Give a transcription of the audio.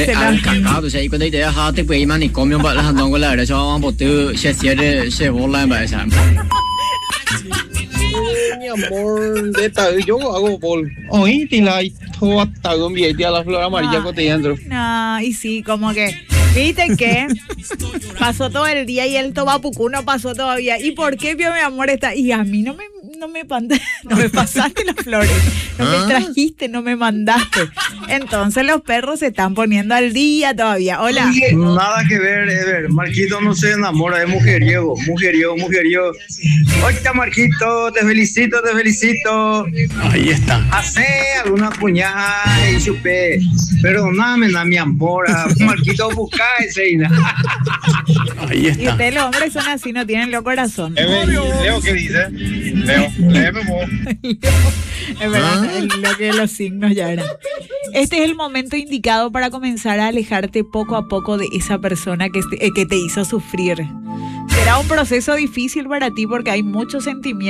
cagado, o sea, y cuando te dejaste, pues, y manicomio, para las con la derecha, vamos a poder, se borla en vez de Mi amor, de tal, yo hago bol. Hoy te la toda un billete a la flor amarilla cotidiano. No, y sí, como que, viste que pasó todo el día y el tobapucú no pasó todavía. ¿Y por qué, mi amor, está? Y a mí no me pasaste las flores, no me trajiste, no me mandaste. Entonces los perros se están poniendo al día todavía. Hola. Nada que ver, Ever. Marquito no se enamora de mujeriego. Oye, Marquito, te felicito. Ahí está. Hace alguna puñada y chupé. Perdóname, mi amor. Marquito, busca ese. Ahí Y está. ustedes los hombres son así, no tienen lo corazón. Leo, ¿qué dice? Leo, léeme vos. Es verdad, lo que los signos ya eran. Este es el momento indicado para comenzar a alejarte poco a poco de esa persona que te hizo sufrir. Será un proceso difícil para ti porque hay muchos sentimientos